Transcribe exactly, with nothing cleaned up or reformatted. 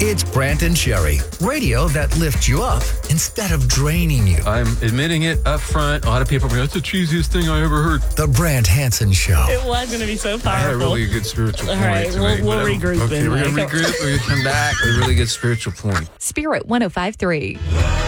It's Brant and Sherry, radio that lifts you up instead of draining you. I'm admitting it up front. A lot of people are like, that's the cheesiest thing I ever heard. The Brant Hansen Show. It was going to be so powerful. I had a really good spiritual point. All right, to we'll, make, we'll but regroup. Okay, then. we're going to regroup. We're going to come back with a really good spiritual point. Spirit one oh five point three.